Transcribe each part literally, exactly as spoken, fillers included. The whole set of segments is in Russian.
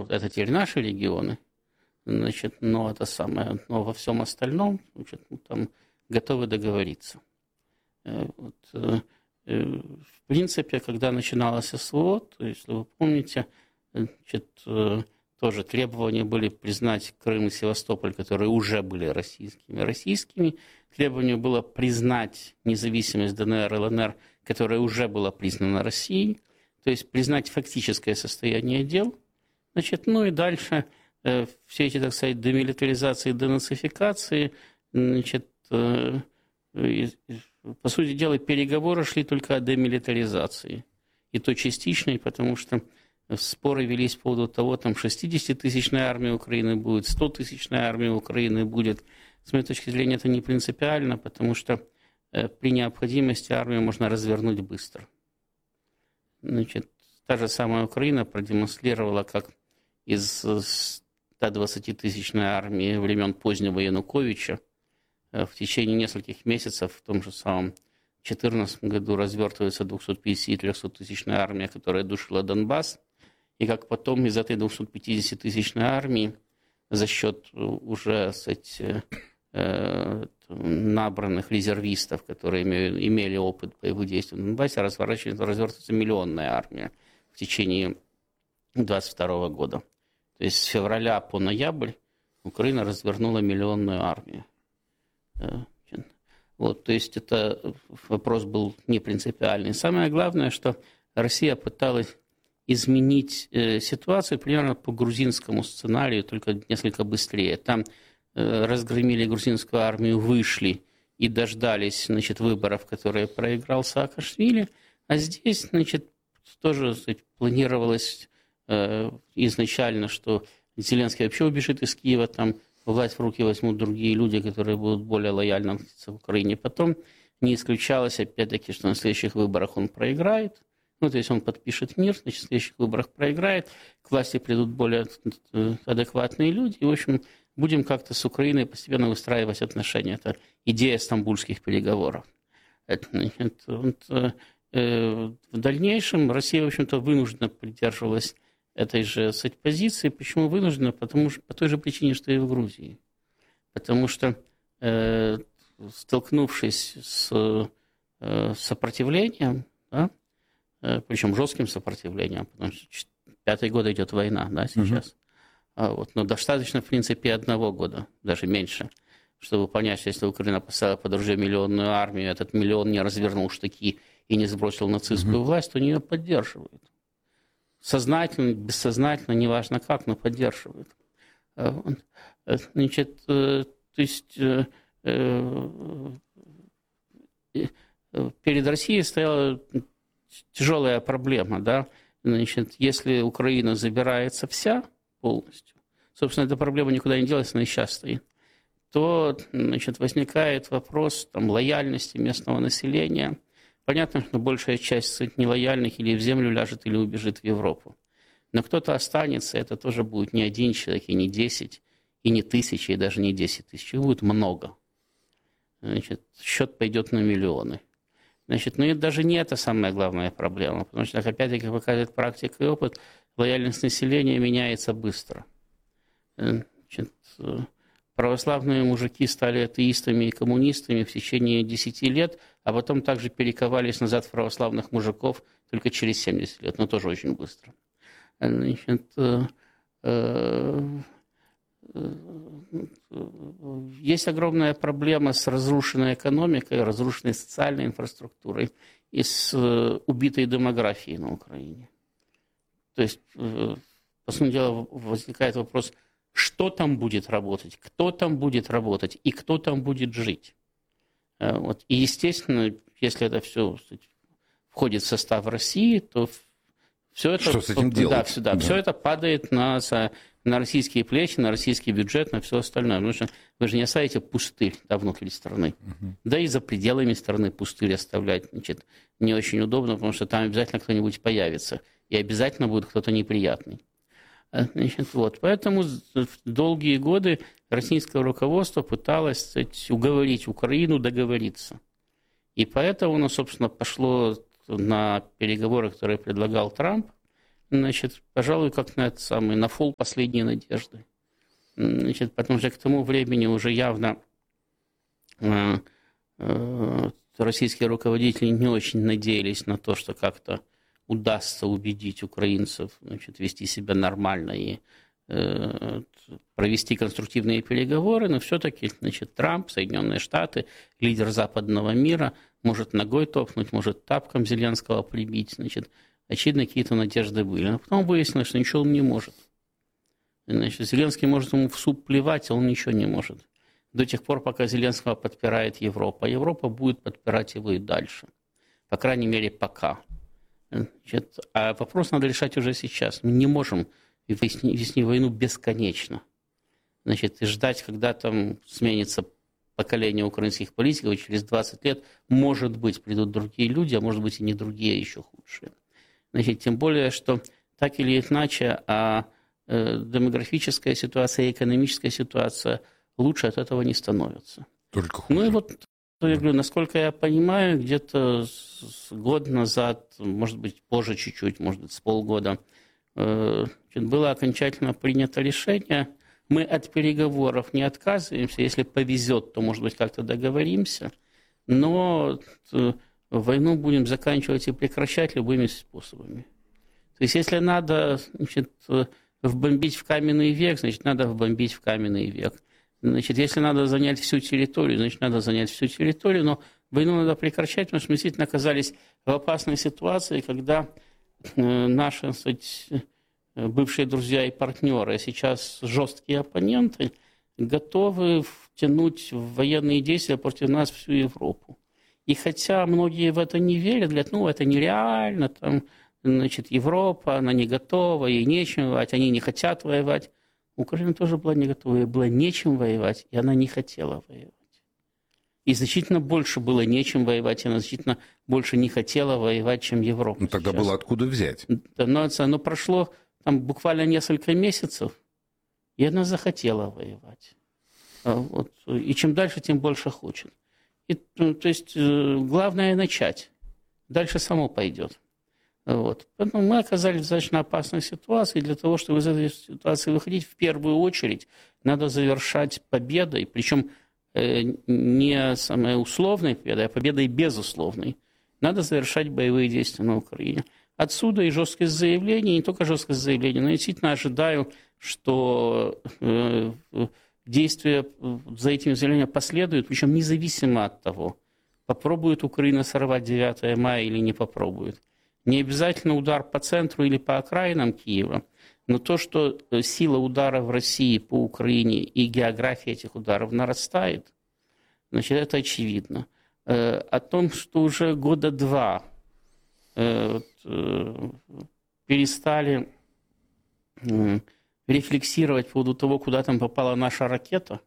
это теперь наши регионы, значит, но это самое, но во всем остальном, значит, там готовы договориться. Вот, в принципе, когда начиналось СВО, то, если вы помните, значит, тоже требования были признать Крым и Севастополь, которые уже были российскими, российскими. Требование было признать независимость ДНР и ЛНР, которая уже была признана Россией. То есть признать фактическое состояние дел. Значит, ну и дальше э, все эти, так сказать, демилитаризации, денацификации, значит, э, э, по сути дела, переговоры шли только о демилитаризации. И то частичной, потому что споры велись по поводу того, там шестидесятитысячная армия Украины будет, стотысячная армия Украины будет. С моей точки зрения, это не принципиально, потому что э, при необходимости армию можно развернуть быстро. Значит, та же самая Украина продемонстрировала, как из стодвадцатитысячной армии времен позднего Януковича в течение нескольких месяцев в том же самом две тысячи четырнадцатом году развертывается двухсот-пятидесятитысячная армия, которая душила Донбасс, и как потом из этой двухсотпятидесятитысячной армии за счет уже, кстати, набранных резервистов, которые имели опыт боевых действий на Донбассе, развертывается миллионная армия в течение двадцать второго года. То есть с февраля по ноябрь Украина развернула миллионную армию. Вот, то есть это вопрос был не принципиальный. Самое главное, что Россия пыталась изменить э, ситуацию примерно по грузинскому сценарию, только несколько быстрее. Там э, разгромили грузинскую армию, вышли и дождались, значит, выборов, которые проиграл Саакашвили, а здесь, значит, тоже, сказать, планировалось э, изначально, что Зеленский вообще убежит из Киева, там власть в руки возьмут другие люди, которые будут более лояльно относиться к Украине. Потом не исключалось, опять-таки, что на следующих выборах он проиграет. Ну, то есть он подпишет мир, значит, в следующих выборах проиграет, к власти придут более адекватные люди. И, в общем, будем как-то с Украиной постепенно выстраивать отношения. Это идея стамбульских переговоров. Это, значит, вот, э, в дальнейшем Россия, в общем-то, вынуждена придерживалась этой же, кстати, позиции. Почему вынуждена? Потому что, по той же причине, что и в Грузии. Потому что, э, столкнувшись с э, сопротивлением, да, причем жестким сопротивлением, потому что пятый год идет война, да, сейчас. Uh-huh. Вот, но достаточно, в принципе, одного года, даже меньше, чтобы понять, что если Украина поставила под ружье миллионную армию, этот миллион не развернул штыки и не сбросил нацистскую uh-huh. власть, то они ее поддерживают. Сознательно, бессознательно, неважно как, но поддерживают. Значит, то есть перед Россией стояла тяжелая проблема, да, значит, если Украина забирается вся полностью, собственно, эта проблема никуда не делась, она и сейчас стоит, то, значит, возникает вопрос там, лояльности местного населения. Понятно, что большая часть нелояльных или в землю ляжет, или убежит в Европу. Но кто-то останется, это тоже будет не один человек, и не десять, и не тысячи, и даже не десять тысяч, их будет много. Значит, счет пойдет на миллионы. Значит, ну и даже не это самая главная проблема, потому что, опять-таки, как показывает практика и опыт, лояльность населения меняется быстро. Значит, православные мужики стали атеистами и коммунистами в течение десяти лет, а потом также перековались назад в православных мужиков только через семьдесят лет, но тоже очень быстро. Значит, есть огромная проблема с разрушенной экономикой, разрушенной социальной инфраструктурой и с убитой демографией на Украине. То есть, по сути дела, возникает вопрос, что там будет работать, кто там будет работать и кто там будет жить. Вот. И, естественно, если это все, кстати, входит в состав России, то все это, что с этим да, делать? все, да, Да. все это падает на, на российские плечи, на российский бюджет, на все остальное. Потому что вы же не оставите пустырь да, внутри страны. Угу. Да и за пределами страны пустырь оставлять, значит, не очень удобно, потому что там обязательно кто-нибудь появится. И обязательно будет кто-то неприятный. Значит, вот. Поэтому долгие годы российское руководство пыталось, кстати, уговорить Украину договориться. И поэтому оно, собственно, пошло на переговоры, которые предлагал Трамп, значит, пожалуй, как на, это самое, на фол последней надежды. Значит, потому что к тому времени уже явно э, э, российские руководители не очень надеялись на то, что как-то удастся убедить украинцев, значит, вести себя нормально и э, провести конструктивные переговоры, но все-таки, значит, Трамп, Соединенные Штаты, лидер западного мира, может ногой топнуть, может тапком Зеленского прибить, значит, очевидно, какие-то надежды были. Но потом выяснилось, что ничего он не может. Значит, Зеленский может ему в суп плевать, а он ничего не может. До тех пор, пока Зеленского подпирает Европа. Европа будет подпирать его и дальше. По крайней мере, пока. Значит, а вопрос надо решать уже сейчас. Мы не можем вести, вести войну бесконечно. Значит, и ждать, когда там сменится поколение украинских политиков, и через двадцать лет, может быть, придут другие люди, а может быть и не другие, а еще худшие. Значит, тем более, что так или иначе, а э, демографическая ситуация и экономическая ситуация лучше от этого не становятся. Только хуже. Ну и вот, я говорю, насколько я понимаю, где-то с год назад, может быть, позже чуть-чуть, может быть, с полгода, э, было окончательно принято решение. Мы от переговоров не отказываемся. Если повезет, то, может быть, как-то договоримся. Но войну будем заканчивать и прекращать любыми способами. То есть, если надо, значит, вбомбить в каменный век, значит, надо вбомбить в каменный век. Значит, если надо занять всю территорию, значит, надо занять всю территорию. Но войну надо прекращать, потому что мы действительно оказались в опасной ситуации, когда наши, так сказать, бывшие друзья и партнеры, а сейчас жесткие оппоненты, готовы втянуть в военные действия против нас всю Европу. И хотя многие в это не верят, говорят, ну, это нереально, там, значит, Европа, она не готова, ей нечем воевать, они не хотят воевать. Украина тоже была не готова, ей было нечем воевать, и она не хотела воевать. И значительно больше было нечем воевать, и она значительно больше не хотела воевать, чем Европа. Ну, тогда сейчас. было откуда взять? Но, но прошло там буквально несколько месяцев, и она захотела воевать. Вот. И чем дальше, тем больше хочет. И, то есть главное начать. Дальше само пойдет. Вот. Поэтому мы оказались в достаточно опасной ситуации. Для того, чтобы из этой ситуации выходить, в первую очередь надо завершать победой, причем не самой условной победой, а победой безусловной. Надо завершать боевые действия на Украине. Отсюда и жесткость заявлений, не только жесткость заявлений, но я действительно ожидаю, что э, действия за этими заявлениями последуют, причем независимо от того, попробует Украина сорвать девятое мая или не попробует. Не обязательно удар по центру или по окраинам Киева, но то, что сила удара в России по Украине и география этих ударов нарастает, значит, это очевидно. Э, о том, что уже года два перестали рефлексировать по поводу того, куда там попала наша ракета,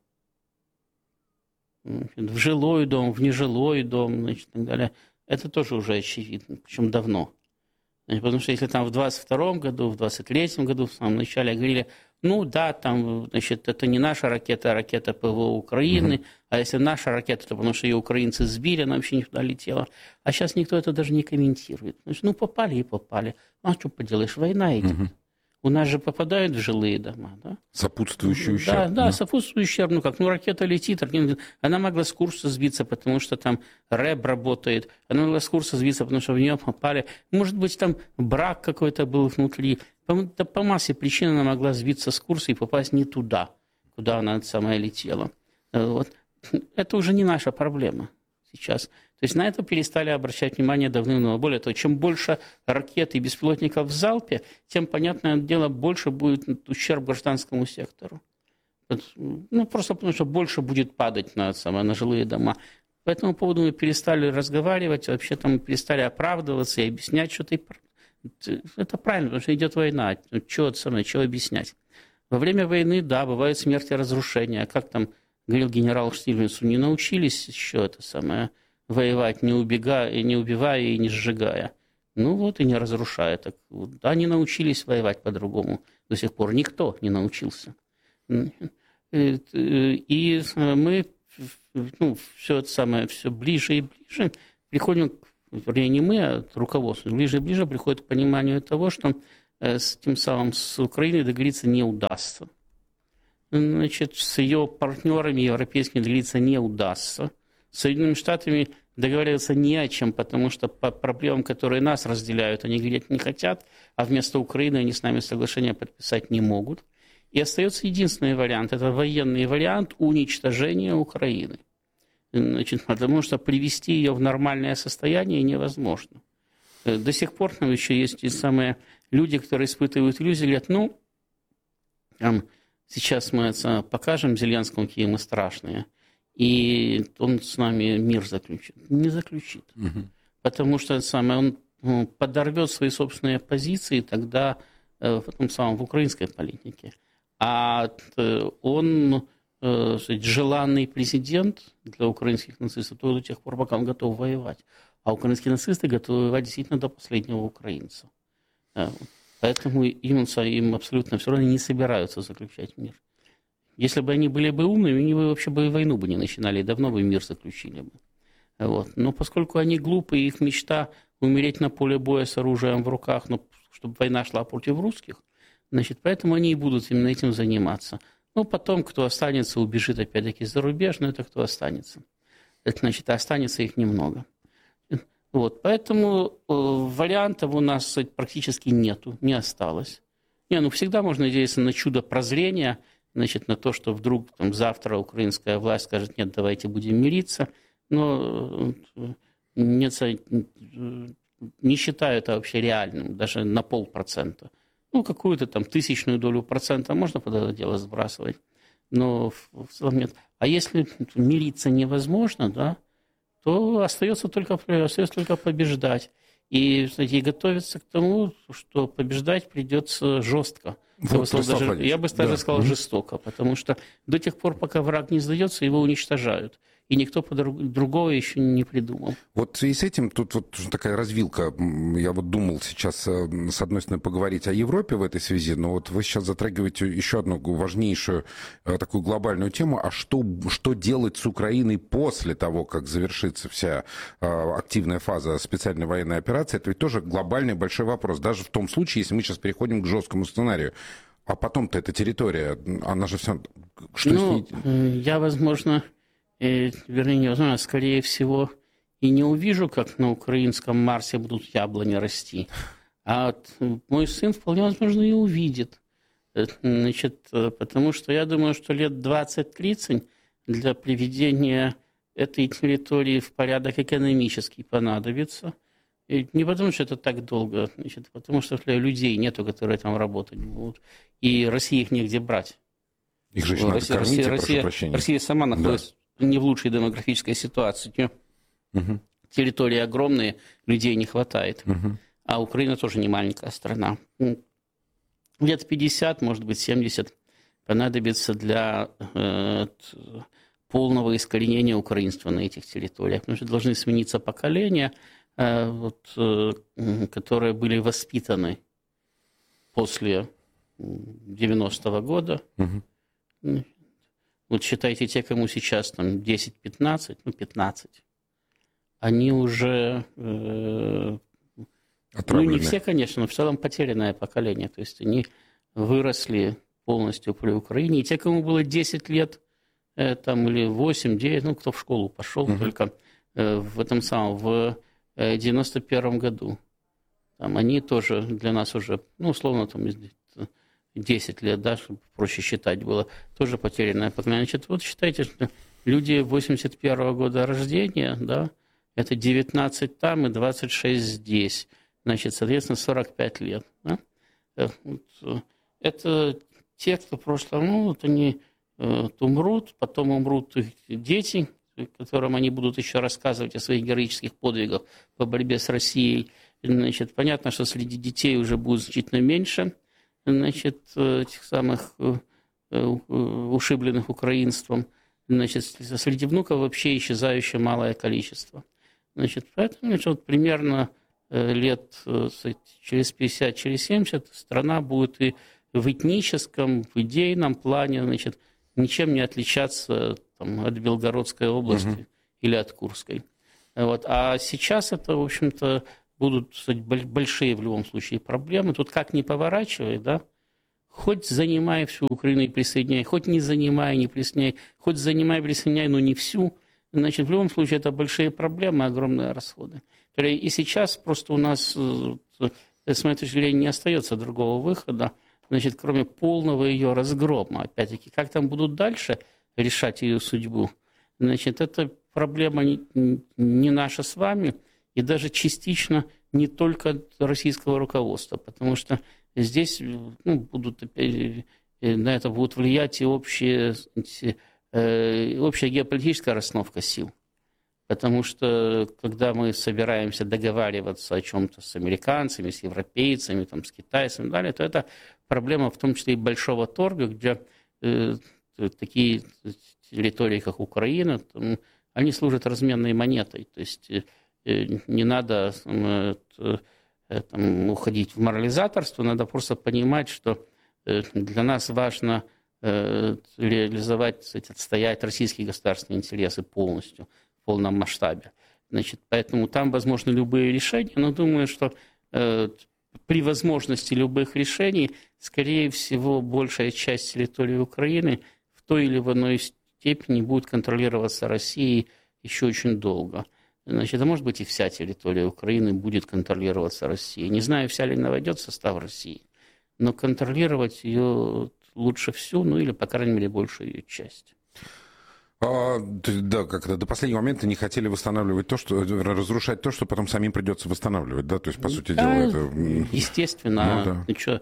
в жилой дом, в нежилой дом, значит, и так далее, это тоже уже очевидно, причем давно. Потому что если там в двадцать втором году, в двадцать третьем году, в самом начале говорили, ну да, там, значит, это не наша ракета, а ракета ПВО Украины, mm-hmm. а если наша ракета, то потому что ее украинцы сбили, она вообще не туда летела. А сейчас никто это даже не комментирует. Значит, ну попали и попали. А что поделаешь, война идет. Mm-hmm. У нас же попадают в жилые дома, да? Сопутствующий ущерб. Да, да, да, сопутствующий ущерб. Ну как, ну ракета летит, она могла с курса сбиться, потому что там рэб работает, она могла с курса сбиться, потому что в нее попали. Может быть, там брак какой-то был внутри. По, да, по массе причин она могла сбиться с курса и попасть не туда, куда она сама летела. Вот. Это уже не наша проблема сейчас. То есть на это перестали обращать внимание давным-давно. Более того, чем больше ракет и беспилотников в залпе, тем, понятное дело, больше будет ущерб гражданскому сектору. Ну, просто потому что больше будет падать на, самое, на жилые дома. По этому поводу мы перестали разговаривать, вообще там перестали оправдываться и объяснять, что ты... Это правильно, потому что идет война. Чего, самое, чего объяснять? Во время войны, да, бывают смерти и разрушения. Как там говорил генерал Штирлицу, не научились еще это самое... воевать, не, убегая, не убивая и не сжигая. Ну вот и не разрушая. Так, да, не научились воевать по-другому. До сих пор никто не научился. И мы ну, все это самое, все ближе и ближе приходим, вернее, не мы, а руководство, ближе и ближе приходит к пониманию того, что с тем самым с Украиной договориться не удастся. Значит, с ее партнерами европейскими договориться не удастся. С Соединенными Штатами договариваться не о чем, потому что по проблемам, которые нас разделяют, они говорить не хотят, а вместо Украины они с нами соглашение подписать не могут. И остается единственный вариант, это военный вариант уничтожения Украины. Значит, потому что привести ее в нормальное состояние невозможно. До сих пор там еще есть те самые люди, которые испытывают иллюзии, говорят, ну, там, сейчас мы это покажем Зеленскому, какие мы страшные, и он с нами мир заключит. Не заключит. Угу. Потому что это самое, он подорвет свои собственные позиции тогда в этом самом, в украинской политике. А он... Сказать, желанный президент для украинских нацистов то до тех пор, пока он готов воевать. А украинские нацисты готовы воевать действительно до последнего украинца. Поэтому им, им абсолютно все равно не собираются заключать мир. Если бы они были бы умными, они бы вообще бы войну бы не начинали, и давно бы мир заключили бы. Вот. Но поскольку они глупые, их мечта умереть на поле боя с оружием в руках, но чтобы война шла против русских, значит, поэтому они и будут именно этим заниматься. Ну, потом, кто останется, убежит опять-таки за рубеж, но это кто останется. Это значит, останется их немного. Вот, поэтому э, вариантов у нас кстати, практически нету, не осталось. Не, ну, всегда можно надеяться на чудо прозрения, значит, на то, что вдруг там, завтра украинская власть скажет, нет, давайте будем мириться. Но э, нет, не считаю это вообще реальным, даже на полпроцента. Ну, какую-то там тысячную долю процента можно под это дело сбрасывать, но в целом нет. А если мириться невозможно, да, то остается только, остается только побеждать. И, кстати, готовиться к тому, что побеждать придется жестко. Вот, я, бы даже, я бы даже да. сказал жестоко, потому что до тех пор, пока враг не сдается, его уничтожают. И никто другого еще не придумал. Вот в связи с этим тут вот такая развилка. Я вот думал сейчас, с одной стороны, поговорить о Европе в этой связи, но вот вы сейчас затрагиваете еще одну важнейшую такую глобальную тему. А что, что делать с Украиной после того, как завершится вся активная фаза специальной военной операции? Это ведь тоже глобальный большой вопрос. Даже в том случае, если мы сейчас переходим к жесткому сценарию. А потом-то эта территория, она же все... Что ну, с ней? Я, возможно... И, вернее, невозможно, скорее всего, и не увижу, как на украинском Марсе будут яблони расти. А вот мой сын вполне возможно и увидит. Значит, потому что я думаю, что лет двадцать-тридцать для приведения этой территории в порядок экономический понадобится. И не потому, что это так долго, значит, а потому что людей нету, которые там работать будут. И России их негде брать. Их же надо Россия, кормить, Россия, прошу Россия, прощения. Россия сама находится... Да. Не в лучшей демографической ситуации. Угу. Территории огромные, людей не хватает. Угу. А Украина тоже не маленькая страна. Лет пятьдесят, может быть, семьдесят понадобится для э, полного искоренения украинства на этих территориях. Потому что должны смениться поколения, э, вот, э, которые были воспитаны после девяностого года. Угу. Вот считайте, те, кому сейчас там десять-пятнадцать, ну пятнадцать, они уже, э, ну не все, конечно, но в целом потерянное поколение. То есть они выросли полностью при Украине. И те, кому было десять лет, э, там, или восемь-девять, ну кто в школу пошел, uh-huh. только э, в этом самом, в э, девяносто первом году, там, они тоже для нас уже, ну условно, там, десять лет, да, чтобы проще считать было, тоже потерянное поколение. Значит, вот считайте, что люди восемьдесят первого года рождения, да, это девятнадцать там и двадцать шесть здесь. Значит, соответственно, сорок пять лет. Да? Это те, кто в прошлом, ну, вот они э, умрут, потом умрут их дети, которым они будут еще рассказывать о своих героических подвигах по борьбе с Россией. Значит, понятно, что среди детей уже будет значительно меньше, значит, этих самых ушибленных украинством. Значит, среди внуков вообще исчезающее малое количество. Значит, поэтому значит, вот примерно лет через пятьдесят, через семьдесят страна будет и в этническом, в идейном плане, значит, ничем не отличаться там, от Белгородской области uh-huh. или от Курской. Вот. А сейчас это, в общем-то, будут, кстати, большие в любом случае проблемы. Тут как ни поворачивай, да, хоть занимай всю Украину и присоединяй, хоть не занимай, не присоединяй, хоть занимай, присоединяй, но не всю. Значит, в любом случае это большие проблемы, огромные расходы. И сейчас просто у нас, с моей точки зрения, не остается другого выхода, значит, кроме полного ее разгрома. Опять-таки, как там будут дальше решать ее судьбу, значит, это проблема не, не наша с вами, и даже частично не только российского руководства, потому что здесь ну, будут, на это будут влиять и общие, общая геополитическая расстановка сил. Потому что, когда мы собираемся договариваться о чем-то с американцами, с европейцами, там, с китайцами и далее, то это проблема в том числе и большого торга, где э, такие территории, как Украина, там, они служат разменной монетой. То есть э, не надо э, э, там, уходить в морализаторство, надо просто понимать, что э, для нас важно э, реализовать, кстати, отстоять российские государственные интересы полностью, в полном масштабе. Значит, поэтому там возможны любые решения, но думаю, что э, при возможности любых решений, скорее всего, большая часть территории Украины в той или иной степени будет контролироваться Россией еще очень долго. Значит, а может быть и вся территория Украины будет контролироваться Россией. Не знаю, вся ли она войдет в состав России, но контролировать ее лучше всю, ну или, по крайней мере, большую ее часть. А, да, как-то до последнего момента не хотели восстанавливать то, что разрушать то, что потом самим придется восстанавливать, да, то есть по сути да, дела это. Естественно, ну, да. Ну, что,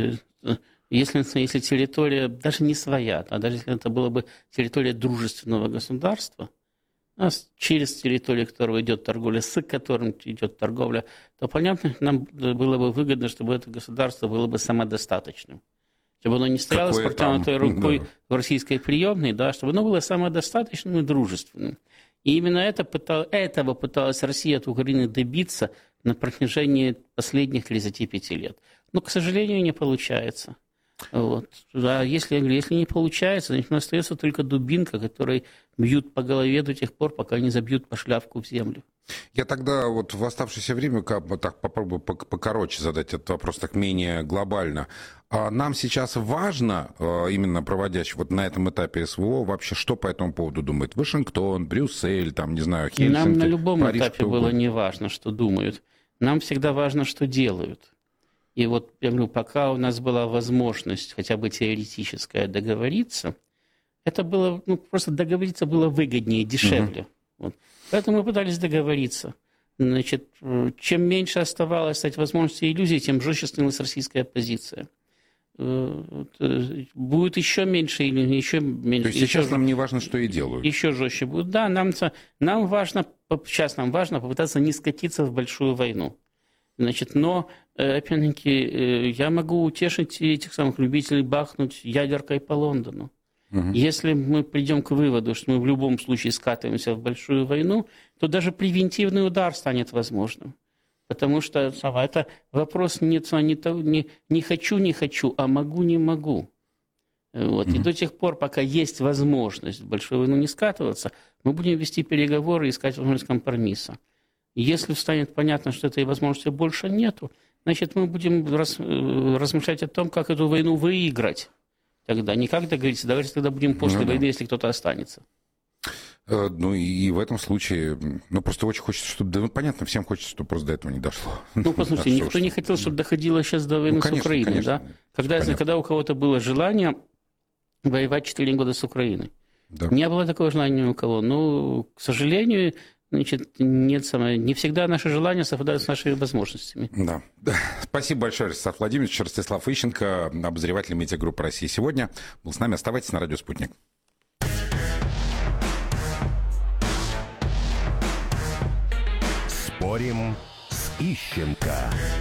если, если территория даже не своя, а даже если это была бы территория дружественного государства, через территорию которого идет торговля, с которым идет торговля, то понятно, нам было бы выгодно, чтобы это государство было бы самодостаточным. Чтобы оно не стояло с протянутой рукой да. в российской приемной, да, чтобы оно было самодостаточным и дружественным. И именно это пытал, этого пыталась Россия от Украины добиться на протяжении последних тридцати пяти лет. Но, к сожалению, не получается. Вот. А если, если не получается, значит, остается только дубинка, которой бьют по голове до тех пор, пока не забьют по шляпку в землю. Я тогда вот в оставшееся время как бы так попробую покороче задать этот вопрос, так менее глобально. А нам сейчас важно, именно проводящий вот на этом этапе СВО, вообще что по этому поводу думает Вашингтон, Брюссель, там, не знаю, Хельсинки, Нам на любом Париж, этапе было не важно, что думают. Нам всегда важно, что делают. И вот, я говорю, пока у нас была возможность хотя бы теоретическая договориться, это было, ну, просто договориться было выгоднее, дешевле. Uh-huh. Вот. Поэтому мы пытались договориться. Значит, чем меньше оставалось, кстати, возможностей и иллюзий, тем жестче становилась российская оппозиция. Будет еще меньше или еще меньше. То есть сейчас нам не важно, что и делают. Еще жестче будет. Да, нам, нам важно, сейчас нам важно попытаться не скатиться в большую войну. Значит, но, опять-таки, я могу утешить этих самых любителей бахнуть ядеркой по Лондону. Угу. Если мы придем к выводу, что мы в любом случае скатываемся в большую войну, то даже превентивный удар станет возможным. Потому что это вопрос не, не, не, не хочу, не хочу, а могу, не могу. Вот. Угу. И до тех пор, пока есть возможность в большую войну не скатываться, мы будем вести переговоры и искать возможность компромисса. Если станет понятно, что этой возможности больше нету, значит, мы будем раз, размышлять о том, как эту войну выиграть. Тогда не как договориться, давайте тогда будем после ну, войны, да. если кто-то останется. Ну и в этом случае, ну просто очень хочется, чтобы, да, ну, понятно, всем хочется, чтобы просто до этого не дошло. Ну, послушайте, а никто что, не хотел, чтобы доходило сейчас до войны ну, конечно, с Украиной, конечно, да? Когда, если, когда у кого-то было желание воевать четыре года с Украиной. Да. Не было такого желания ни у кого. Но, к сожалению, значит, нет самое, не всегда наши желания совпадают с нашими возможностями. Да. Спасибо большое, Ростислав Владимирович. Ростислав Ищенко, обозреватель медиагруппы «Россия сегодня», был с нами. Оставайтесь на радио «Спутник». Спорим с Ищенко.